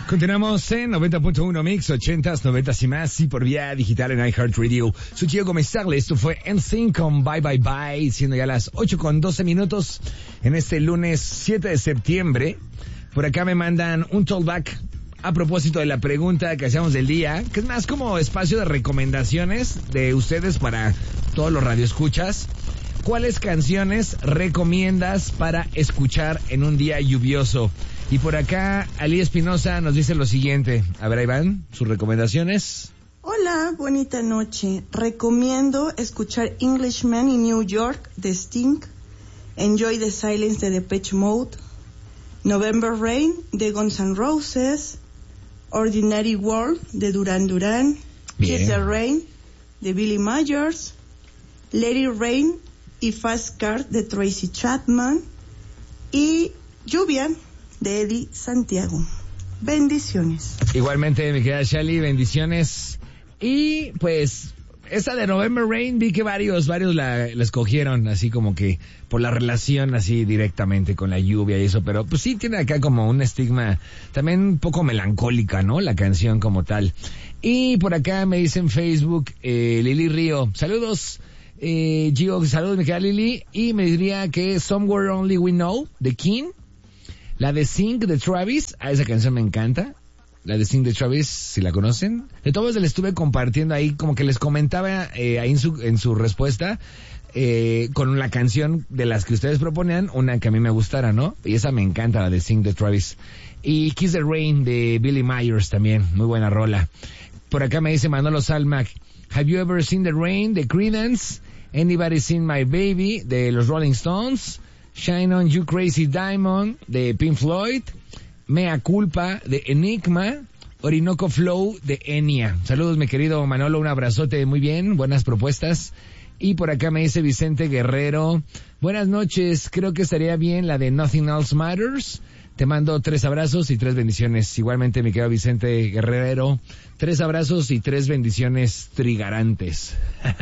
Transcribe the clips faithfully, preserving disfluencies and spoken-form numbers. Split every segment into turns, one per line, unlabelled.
Continuamos en noventa punto uno Mix, ochentas, noventas y más, y por vía digital en iHeartRadio. Soy Gio Gómez Tagle, esto fue N Sync con Bye Bye Bye, siendo ya las ocho con doce minutos en este lunes siete de septiembre. Por acá me mandan un talkback a propósito de la pregunta que hacíamos del día, que es más como espacio de recomendaciones de ustedes para todos los radioescuchas. ¿Cuáles canciones recomiendas para escuchar en un día lluvioso? Y por acá, Ali Espinosa nos dice lo siguiente. A ver, ahí van sus recomendaciones.
Hola, bonita noche. Recomiendo escuchar Englishman in New York de Sting, Enjoy the Silence de Depeche Mode, November Rain de Guns N' Roses, Ordinary World de Duran Duran, Kiss the Rain de Billy Myers, Let It Rain y Fast Car de Tracy Chapman y Lluvia de Eddie Santiago. Bendiciones.
Igualmente, mi querida Shali, bendiciones. Y pues esa de November Rain, vi que varios, varios la, la escogieron así como que por la relación así directamente con la lluvia y eso, pero pues sí tiene acá como un estigma también un poco melancólica, ¿no? La canción como tal. Y por acá me dice en Facebook, eh, Lili Río, saludos. Eh, Gio, saludos, mi querida Lili. Y me diría que Somewhere Only We Know de King. La de Sing de Travis, a esa canción me encanta. La de Sing de Travis, si la conocen. De todos les estuve compartiendo ahí, como que les comentaba eh, ahí en su, en su respuesta, eh, con la canción de las que ustedes proponían, una que a mí me gustara, ¿no? Y esa me encanta, la de Sing de Travis. Y Kiss the Rain de Billy Myers también, muy buena rola. Por acá me dice Manolo Salmac, Have You Ever Seen the Rain de Creedence? Anybody Seen My Baby de los Rolling Stones? Shine On You Crazy Diamond de Pink Floyd, Mea Culpa de Enigma, Orinoco Flow de Enya. Saludos, mi querido Manolo, un abrazote, muy bien, buenas propuestas. Y por acá me dice Vicente Guerrero, buenas noches, creo que estaría bien la de Nothing Else Matters. Te mando tres abrazos y tres bendiciones. Igualmente, mi querido Vicente Guerrero, tres abrazos y tres bendiciones trigarantes.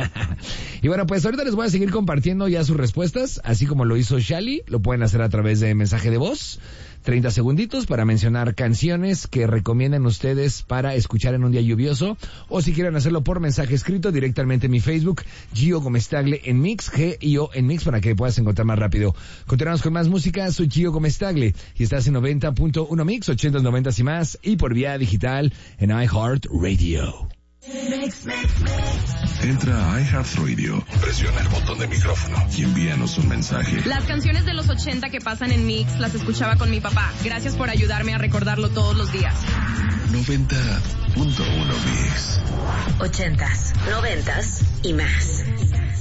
Y bueno, pues ahorita les voy a seguir compartiendo ya sus respuestas, así como lo hizo Shali. Lo pueden hacer a través de mensaje de voz, treinta segunditos para mencionar canciones que recomiendan ustedes para escuchar en un día lluvioso, o si quieren hacerlo por mensaje escrito directamente en mi Facebook, Gio Gómez Tagle en Mix, G I O en Mix, para que puedas encontrar más rápido. Continuamos con más música, soy Gio Gómez Tagle y estás en noventa punto uno Mix, ochentas, noventas y más, y por vía digital en iHeartRadio.
Mix, mix, mix. Entra a iHeartRadio, presiona el botón de micrófono y envíanos un mensaje.
Las canciones de los ochenta que pasan en Mix las escuchaba con mi papá. Gracias por ayudarme a recordarlo todos los días.
noventa punto uno Mix.
Ochentas, noventas y más.